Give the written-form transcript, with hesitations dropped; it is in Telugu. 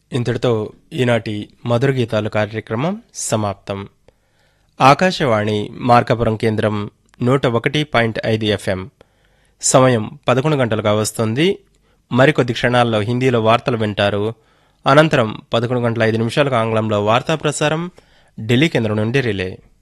ఇంతటితో ఈనాటి మధుర గీతాలు కార్యక్రమం సమాప్తం. ఆకాశవాణి మార్కాపురం కేంద్రం 101.5 FM. సమయం 11 గంటలుగా వస్తుంది. మరికొద్ది క్షణాల్లో హిందీలో వార్తలు వింటారు. అనంతరం 11:05 ఆంగ్లంలో వార్తా ప్రసారం ఢిల్లీ కేంద్రం నుండి రిలే.